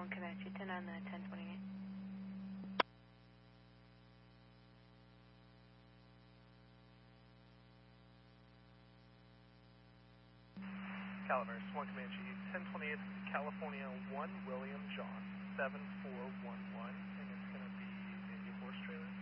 1 Comanche, 10 on the 1028. Calamari, 1 Comanche, 1028, California 1, William John, 7411, and it's going to be a horse trailer.